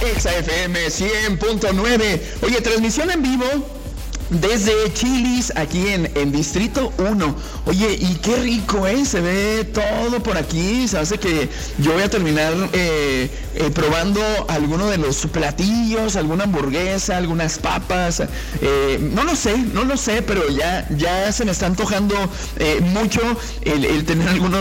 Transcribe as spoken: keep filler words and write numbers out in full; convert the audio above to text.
Exa F M cien punto nueve. Oye, transmisión en vivo desde Chili's, aquí en, en Distrito uno. Oye, y qué rico, ¿eh? Se ve todo por aquí. Se hace que yo voy a terminar eh, eh, probando alguno de los platillos, alguna hamburguesa, algunas papas. Eh, no lo sé, no lo sé, pero ya, ya se me está antojando eh, mucho el, el tener algunos